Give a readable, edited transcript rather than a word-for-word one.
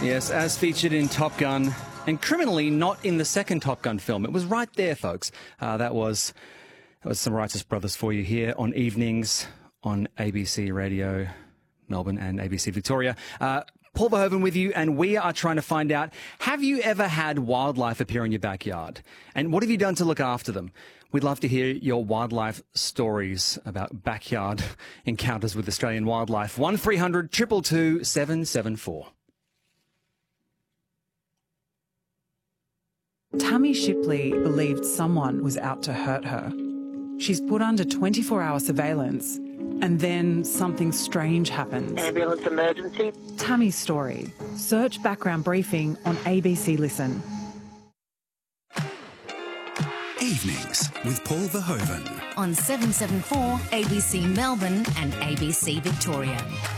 Yes, as featured in Top Gun, and criminally not in the second Top Gun film. It was right there, folks. That was some Righteous Brothers for you here on Evenings on ABC Radio Melbourne and ABC Victoria. Paul Verhoeven with you, and we are trying to find out, have you ever had wildlife appear in your backyard? And what have you done to look after them? We'd love to hear your wildlife stories about backyard encounters with Australian wildlife. 1300 222 774. Tammy Shipley believed someone was out to hurt her. She's put under 24-hour surveillance, and then something strange happens. Ambulance emergency. Tammy's story. Search background briefing on ABC Listen. Evenings with Paul Verhoeven. On 774 ABC Melbourne and ABC Victoria.